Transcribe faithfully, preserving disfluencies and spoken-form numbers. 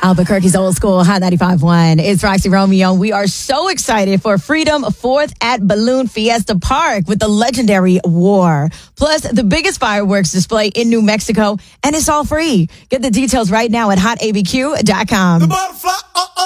Albuquerque's old school Hot ninety-five point one. It's Roxy Romeo. We are so excited for Freedom fourth at Balloon Fiesta Park with the legendary War. Plus, the biggest fireworks display in New Mexico, and it's all free. Get the details right now at hot a b q dot com. The butterfly, uh, uh.